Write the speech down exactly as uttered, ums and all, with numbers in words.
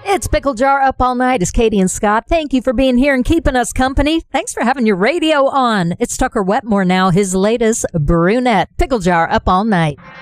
It's Pickle Jar Up All Night. It's Katie and Scott. Thank you for being here and keeping us company. Thanks for having your radio on. It's Tucker Wetmore now, his latest brunette. Pickle Jar Up All Night.